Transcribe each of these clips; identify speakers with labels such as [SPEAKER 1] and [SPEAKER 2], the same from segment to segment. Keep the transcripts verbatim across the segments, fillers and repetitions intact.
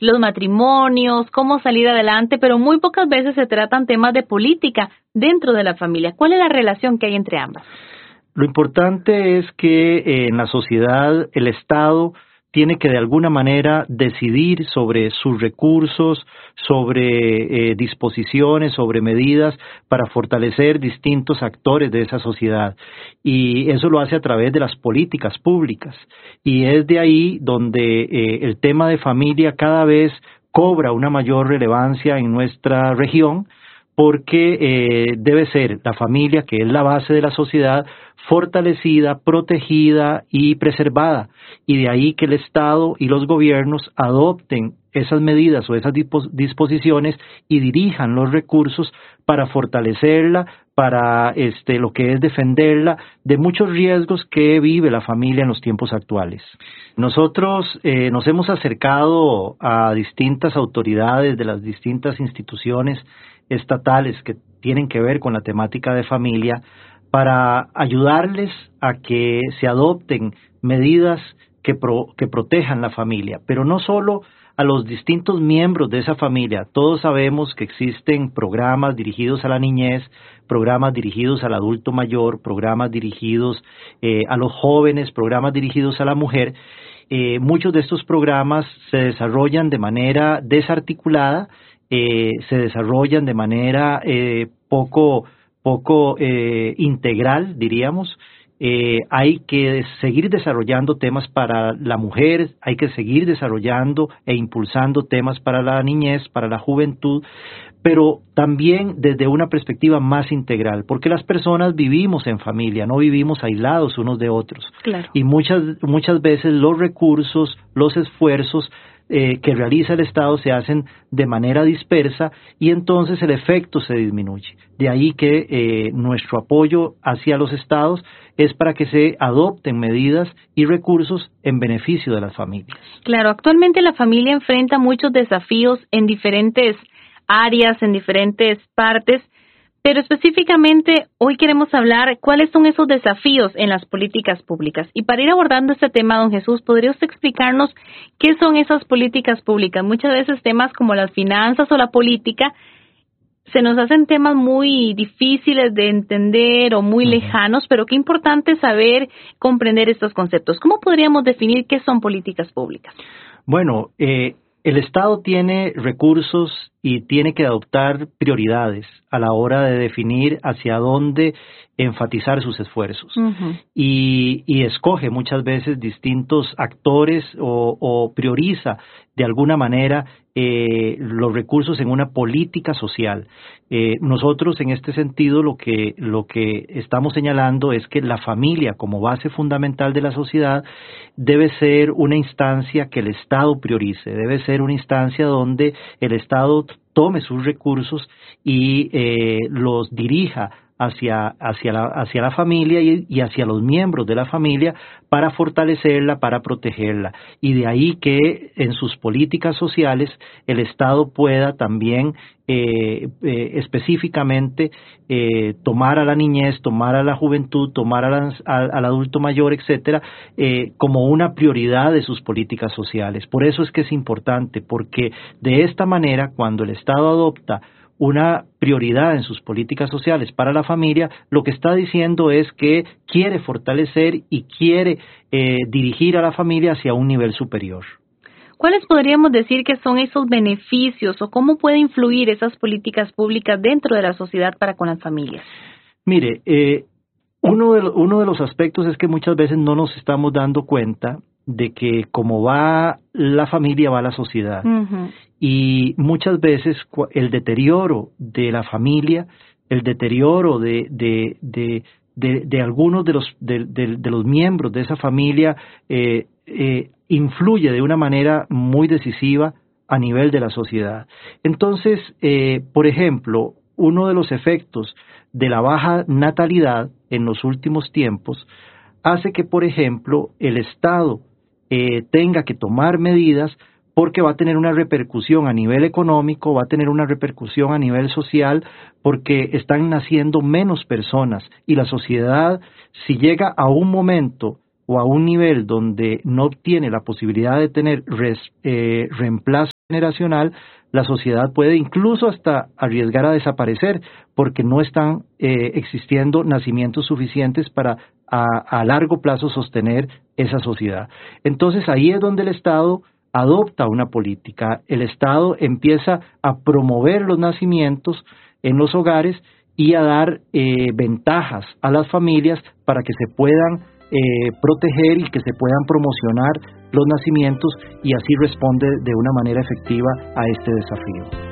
[SPEAKER 1] los matrimonios, cómo salir adelante, pero muy pocas veces se tratan temas de política dentro de la familia. ¿Cuál es la relación que hay entre ambas?
[SPEAKER 2] Lo importante es que eh, en la sociedad el Estado tiene que de alguna manera decidir sobre sus recursos, sobre eh, disposiciones, sobre medidas para fortalecer distintos actores de esa sociedad. Y eso lo hace a través de las políticas públicas. Y es de ahí donde eh, el tema de familia cada vez cobra una mayor relevancia en nuestra región, porque eh, debe ser la familia, que es la base de la sociedad, fortalecida, protegida y preservada. Y de ahí que el Estado y los gobiernos adopten esas medidas o esas disposiciones y dirijan los recursos para fortalecerla, para este, lo que es defenderla de muchos riesgos que vive la familia en los tiempos actuales. Nosotros eh, nos hemos acercado a distintas autoridades de las distintas instituciones estatales que tienen que ver con la temática de familia para ayudarles a que se adopten medidas que, pro, que protejan la familia, pero no solo a los distintos miembros de esa familia. Todos sabemos que existen programas dirigidos a la niñez, programas dirigidos al adulto mayor, programas dirigidos eh, a los jóvenes, programas dirigidos a la mujer. Eh, muchos de estos programas se desarrollan de manera desarticulada, eh, se desarrollan de manera eh, poco, poco eh, integral, diríamos. Eh, hay que seguir desarrollando temas para la mujer, hay que seguir desarrollando e impulsando temas para la niñez, para la juventud, pero también desde una perspectiva más integral, porque las personas vivimos en familia, no vivimos aislados unos de otros.
[SPEAKER 1] Claro.
[SPEAKER 2] Y muchas, muchas veces los recursos, los esfuerzos eh, que realiza el Estado se hacen de manera dispersa y entonces el efecto se disminuye. De ahí que eh, nuestro apoyo hacia los Estados es para que se adopten medidas y recursos en beneficio de las familias.
[SPEAKER 1] Claro, actualmente la familia enfrenta muchos desafíos en diferentes áreas, en diferentes partes, pero específicamente hoy queremos hablar cuáles son esos desafíos en las políticas públicas. Y para ir abordando este tema, don Jesús, ¿podría usted explicarnos qué son esas políticas públicas? Muchas veces temas como las finanzas o la política se nos hacen temas muy difíciles de entender o muy lejanos, pero qué importante saber comprender estos conceptos. ¿Cómo podríamos definir qué son políticas públicas?
[SPEAKER 2] Bueno, eh, el Estado tiene recursos y tiene que adoptar prioridades a la hora de definir hacia dónde enfatizar sus esfuerzos. Uh-huh. y, y escoge muchas veces distintos actores o, o prioriza de alguna manera eh, los recursos en una política social. Eh, nosotros en este sentido lo que, lo que estamos señalando es que la familia como base fundamental de la sociedad debe ser una instancia que el Estado priorice, debe ser una instancia donde el Estado tome sus recursos y eh, los dirija hacia, hacia, la, hacia la familia y, y hacia los miembros de la familia para fortalecerla, para protegerla. Y de ahí que en sus políticas sociales el Estado pueda también eh, eh, específicamente eh, tomar a la niñez, tomar a la juventud, tomar a la, a, al adulto mayor, etcétera, eh, como una prioridad de sus políticas sociales. Por eso es que es importante, porque de esta manera, cuando el Estado adopta una prioridad en sus políticas sociales para la familia, lo que está diciendo es que quiere fortalecer y quiere eh, dirigir a la familia hacia un nivel superior.
[SPEAKER 1] ¿Cuáles podríamos decir que son esos beneficios o cómo puede influir esas políticas públicas dentro de la sociedad para con las familias?
[SPEAKER 2] Mire, eh, uno, de, uno de los aspectos es que muchas veces no nos estamos dando cuenta de que como va la familia, va la sociedad. Uh-huh. Y muchas veces el deterioro de la familia, el deterioro de, de, de, de, de algunos de los, de, de, de los miembros de esa familia eh, eh, influye de una manera muy decisiva a nivel de la sociedad. Entonces, eh, por ejemplo, uno de los efectos de la baja natalidad en los últimos tiempos hace que, por ejemplo, el Estado eh, tenga que tomar medidas porque va a tener una repercusión a nivel económico, va a tener una repercusión a nivel social, porque están naciendo menos personas y la sociedad, si llega a un momento o a un nivel donde no tiene la posibilidad de tener res, eh, reemplazo generacional, la sociedad puede incluso hasta arriesgar a desaparecer porque no están eh, existiendo nacimientos suficientes para a, a largo plazo sostener esa sociedad. Entonces ahí es donde el Estado adopta una política. El Estado empieza a promover los nacimientos en los hogares y a dar eh, ventajas a las familias para que se puedan eh, proteger y que se puedan promocionar los nacimientos, y así responde de una manera efectiva a este desafío.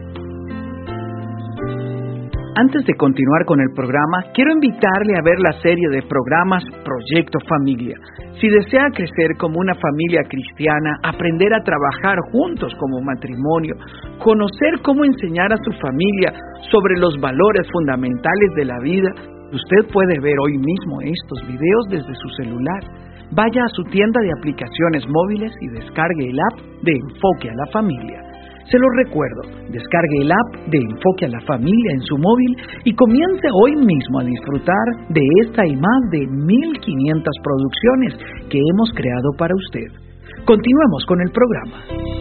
[SPEAKER 3] Antes de continuar con el programa, quiero invitarle a ver la serie de programas Proyecto Familia. Si desea crecer como una familia cristiana, aprender a trabajar juntos como matrimonio, conocer cómo enseñar a su familia sobre los valores fundamentales de la vida, usted puede ver hoy mismo estos videos desde su celular. Vaya a su tienda de aplicaciones móviles y descargue el app de Enfoque a la Familia. Se lo recuerdo, descargue el app de Enfoque a la Familia en su móvil y comience hoy mismo a disfrutar de esta y más de mil quinientas producciones que hemos creado para usted. Continuemos con el programa.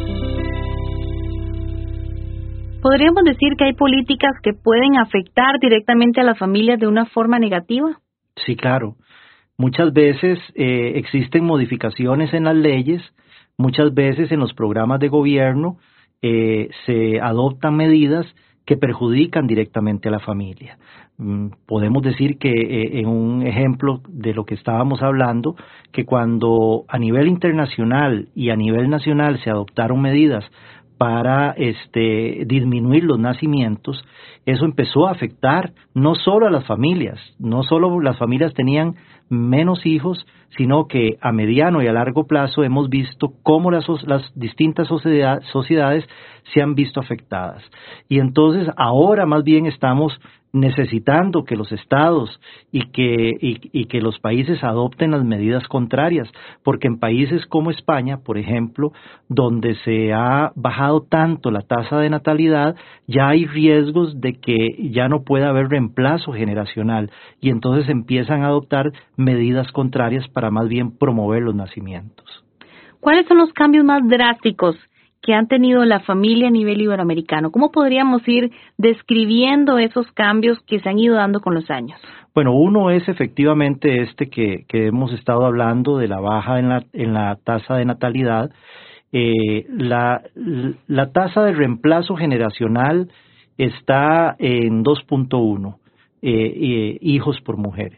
[SPEAKER 1] ¿Podríamos decir que hay políticas que pueden afectar directamente a la familia de una forma negativa?
[SPEAKER 2] Sí, claro. Muchas veces eh, existen modificaciones en las leyes, muchas veces en los programas de gobierno eh, se adoptan medidas que perjudican directamente a la familia. Mm, podemos decir que eh, en un ejemplo de lo que estábamos hablando, que cuando a nivel internacional y a nivel nacional se adoptaron medidas para este, disminuir los nacimientos, eso empezó a afectar no solo a las familias, no solo las familias tenían menos hijos, sino que a mediano y a largo plazo hemos visto cómo las, las distintas sociedad, sociedades se han visto afectadas. Y entonces ahora más bien estamos necesitando que los estados y que, y, y que los países adopten las medidas contrarias, porque en países como España, por ejemplo, donde se ha bajado tanto la tasa de natalidad, ya hay riesgos de que ya no pueda haber reemplazo generacional, y entonces empiezan a adoptar medidas contrarias para más bien promover los nacimientos.
[SPEAKER 1] ¿Cuáles son los cambios más drásticos que han tenido la familia a nivel iberoamericano? ¿Cómo podríamos ir describiendo esos cambios que se han ido dando con los años?
[SPEAKER 2] Bueno, uno es efectivamente este que, que hemos estado hablando de la baja en la, en la tasa de natalidad. Eh, la, la tasa de reemplazo generacional está en dos punto uno eh, eh, hijos por mujer.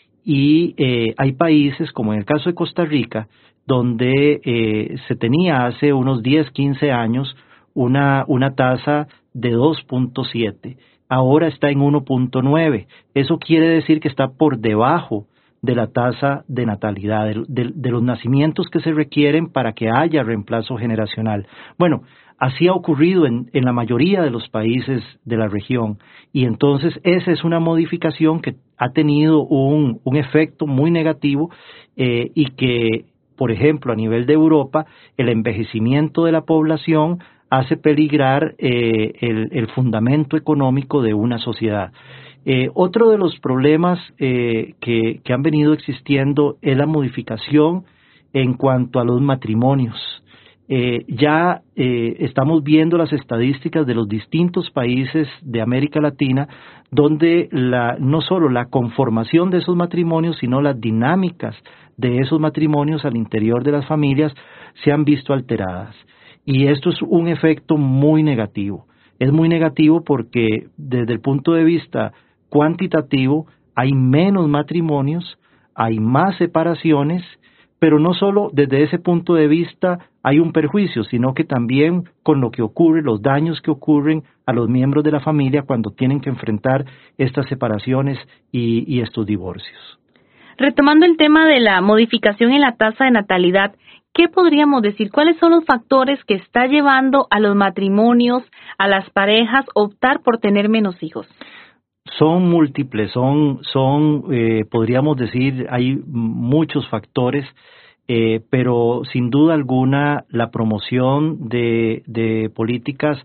[SPEAKER 2] Y eh, hay países, como en el caso de Costa Rica, donde eh, se tenía hace unos diez, quince años una, una tasa de dos punto siete. Ahora está en uno punto nueve. Eso quiere decir que está por debajo de la tasa de natalidad, de, de, de los nacimientos que se requieren para que haya reemplazo generacional. Bueno, así ha ocurrido en, en la mayoría de los países de la región, y entonces esa es una modificación que ha tenido un, un efecto muy negativo eh, y que, por ejemplo, a nivel de Europa, el envejecimiento de la población hace peligrar eh, el, el fundamento económico de una sociedad. Eh, otro de los problemas eh, que, que han venido existiendo es la modificación en cuanto a los matrimonios. Eh, ya eh, estamos viendo las estadísticas de los distintos países de América Latina, donde la, no solo la conformación de esos matrimonios, sino las dinámicas de esos matrimonios al interior de las familias se han visto alteradas. Y esto es un efecto muy negativo. Es muy negativo porque desde el punto de vista cuantitativo hay menos matrimonios, hay más separaciones, pero no solo desde ese punto de vista hay un perjuicio, sino que también con lo que ocurre, los daños que ocurren a los miembros de la familia cuando tienen que enfrentar estas separaciones y, y estos divorcios.
[SPEAKER 1] Retomando el tema de la modificación en la tasa de natalidad, ¿qué podríamos decir? ¿Cuáles son los factores que está llevando a los matrimonios, a las parejas, optar por tener menos hijos?
[SPEAKER 2] Son múltiples, son, son eh, podríamos decir, hay muchos factores, eh, pero sin duda alguna la promoción de, de políticas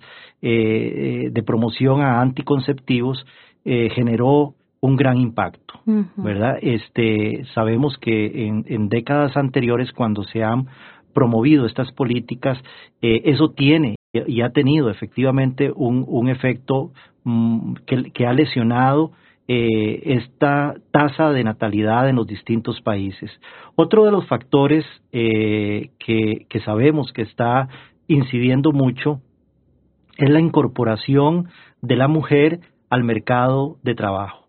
[SPEAKER 2] eh, de promoción a anticonceptivos eh, generó un gran impacto, uh-huh. ¿verdad? Este, sabemos que en, en décadas anteriores, cuando se han promovido estas políticas, eh, eso tiene y ha tenido efectivamente un, un efecto mm, que, que ha lesionado eh, esta tasa de natalidad en los distintos países. Otro de los factores eh, que, que sabemos que está incidiendo mucho es la incorporación de la mujer al mercado de trabajo,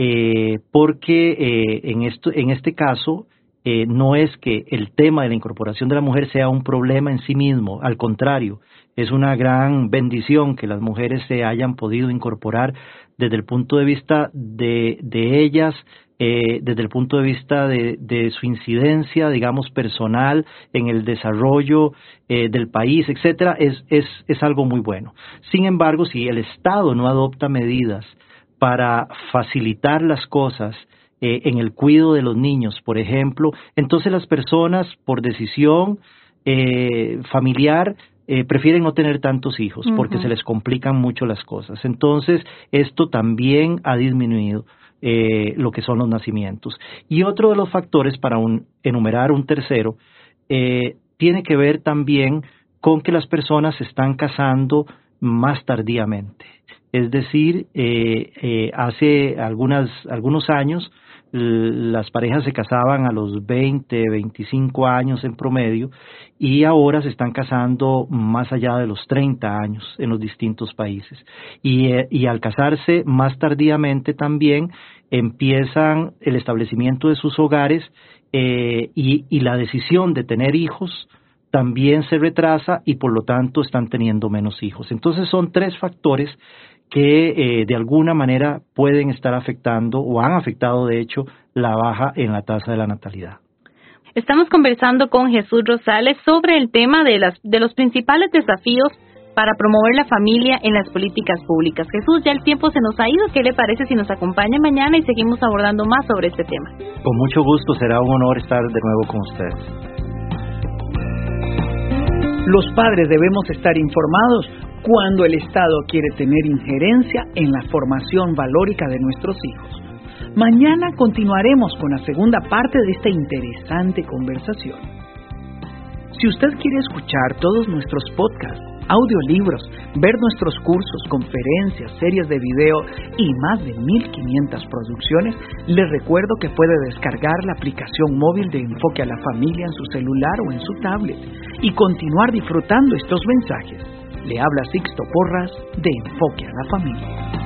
[SPEAKER 2] eh, porque eh, en, esto, en este caso eh, no es que el tema de la incorporación de la mujer sea un problema en sí mismo, al contrario, es una gran bendición que las mujeres se hayan podido incorporar desde el punto de vista de, de ellas, eh, desde el punto de vista de, de su incidencia, digamos, personal en el desarrollo eh, del país, etcétera, es, es, es algo muy bueno. Sin embargo, si el Estado no adopta medidas para facilitar las cosas eh, en el cuidado de los niños, por ejemplo, entonces las personas, por decisión eh, familiar, Eh, prefieren no tener tantos hijos porque uh-huh. se les complican mucho las cosas. Entonces, esto también ha disminuido eh, lo que son los nacimientos. Y otro de los factores, para un, enumerar un tercero, eh, tiene que ver también con que las personas se están casando más tardíamente. Es decir, eh, eh, hace algunas, algunos años, las parejas se casaban a los veinte, veinticinco años en promedio y ahora se están casando más allá de los treinta años en los distintos países. Y, eh, y al casarse más tardíamente también empiezan el establecimiento de sus hogares eh, y, y la decisión de tener hijos también se retrasa y por lo tanto están teniendo menos hijos. Entonces son tres factores que eh, de alguna manera pueden estar afectando o han afectado de hecho la baja en la tasa de la natalidad.
[SPEAKER 1] Estamos conversando con Jesús Rosales sobre el tema de, las, de los principales desafíos para promover la familia en las políticas públicas. Jesús, ya el tiempo se nos ha ido. ¿Qué le parece si nos acompaña mañana y seguimos abordando más sobre este tema?
[SPEAKER 2] Con mucho gusto, será un honor estar de nuevo con ustedes.
[SPEAKER 3] Los padres debemos estar informados cuando el Estado quiere tener injerencia en la formación valórica de nuestros hijos. Mañana continuaremos con la segunda parte de esta interesante conversación. Si usted quiere escuchar todos nuestros podcasts, audiolibros, ver nuestros cursos, conferencias, series de video y más de mil quinientas producciones, le recuerdo que puede descargar la aplicación móvil de Enfoque a la Familia en su celular o en su tablet y continuar disfrutando estos mensajes. Le habla Sixto Porras de Enfoque a la Familia.